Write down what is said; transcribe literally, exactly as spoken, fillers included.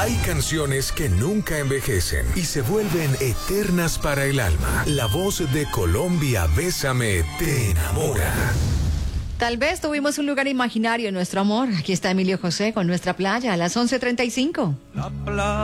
Hay canciones que nunca envejecen y se vuelven eternas para el alma. La voz de Colombia, Bésame, te enamora. Tal vez tuvimos un lugar imaginario en nuestro amor. Aquí está Emilio José con Nuestra Playa a las once treinta y cinco. La playa.